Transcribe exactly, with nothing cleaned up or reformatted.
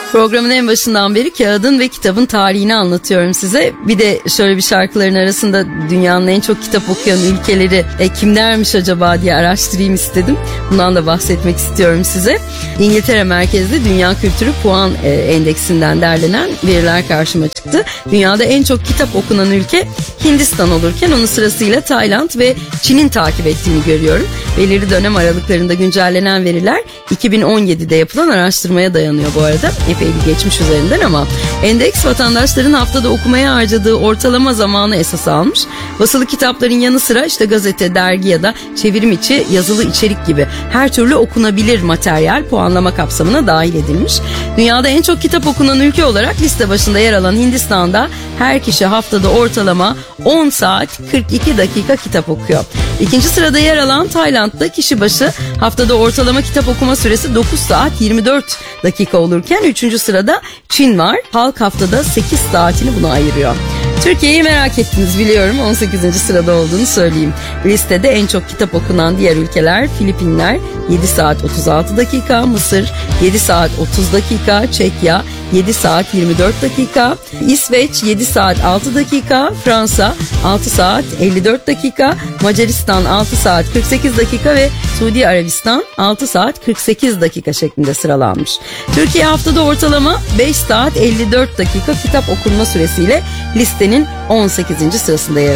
Programın en başından beri kağıdın ve kitabın tarihini anlatıyorum size. Bir de şöyle bir şarkıların arasında dünyanın en çok kitap okuyan ülkeleri e, kimlermiş acaba diye araştırayım istedim. Bundan da bahsetmek istiyorum size. İngiltere merkezli Dünya Kültürü Puan e, Endeksinden derlenen veriler karşıma çıktı. Dünyada en çok kitap okunan ülke Hindistan olurken onu sırasıyla Tayland ve Çin'in takip ettiğini görüyorum. Belirli dönem aralıklarında güncellenen veriler iki bin on yedide yapılan araştırmaya dayanıyor bu arada. Epey bir geçmiş üzerinden ama endeks vatandaşların haftada okumaya harcadığı ortalama zamanı esas almış. Basılı kitapların yanı sıra işte gazete, dergi ya da çevirim içi yazılı içerik gibi her türlü okunabilir materyal puanlama kapsamına dahil edilmiş. Dünyada en çok kitap okunan ülke olarak liste başında yer alan Hindistan'da her kişi haftada ortalama on saat kırk iki dakika kitap okuyor. İkinci sırada yer alan Tayland'da kişi başı haftada ortalama kitap okuma süresi dokuz saat yirmi dört dakika olurken üçüncü sırada Çin var. Halk haftada sekiz saatini buna ayırıyor. Türkiye'yi merak ettiniz biliyorum. on sekizinci sırada olduğunu söyleyeyim. Listede en çok kitap okunan diğer ülkeler Filipinler yedi saat otuz altı dakika, Mısır yedi saat otuz dakika, Çekya yedi saat yirmi dört dakika, İsveç yedi saat altı dakika, Fransa altı saat elli dört dakika, Macaristan altı saat kırk sekiz dakika ve Suudi Arabistan altı saat kırk sekiz dakika şeklinde sıralanmış. Türkiye haftada ortalama beş saat elli dört dakika kitap okunma süresiyle listenin on sekizinci sırasında yer alıyor.